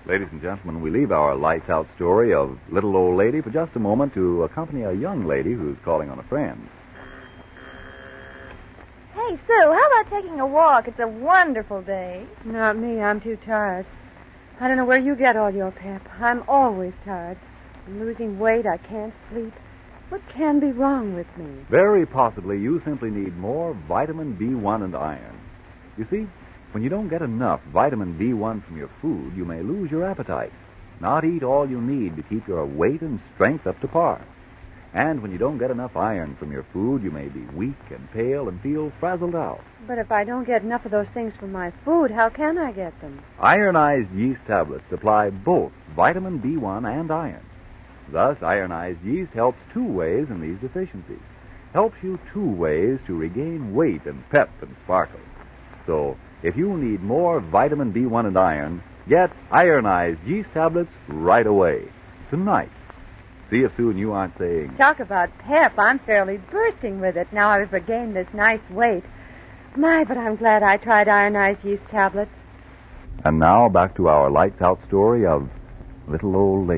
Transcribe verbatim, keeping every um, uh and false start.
Ladies and gentlemen, we leave our lights out story of Little Old Lady for just a moment to accompany a young lady who's calling on a friend. Hey, Sue, how about taking a walk? It's a wonderful day. Not me. I'm too tired. I don't know where you get all your pep. I'm always tired. I'm losing weight. I can't sleep. What can be wrong with me? Very possibly you simply need more vitamin B one and iron. You see, when you don't get enough vitamin B one from your food, you may lose your appetite, not eat all you need to keep your weight and strength up to par. And when you don't get enough iron from your food, you may be weak and pale and feel frazzled out. But if I don't get enough of those things from my food, how can I get them? Ironized yeast tablets supply both vitamin B one and iron. Thus, ironized yeast helps two ways in these deficiencies. Helps you two ways to regain weight and pep and sparkle. So, if you need more vitamin B one and iron, get ironized yeast tablets right away. Tonight. See if Sue and you aren't saying... Talk about pep. I'm fairly bursting with it now I've regained this nice weight. My, but I'm glad I tried ironized yeast tablets. And now back to our lights out story of Little Old Lady.